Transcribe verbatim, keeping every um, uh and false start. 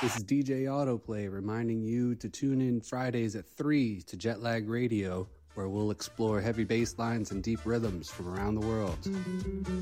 This is D J Autoplay reminding you to tune in Fridays at three to Jetlag Radio, where we'll explore heavy bass lines and deep rhythms from around the world.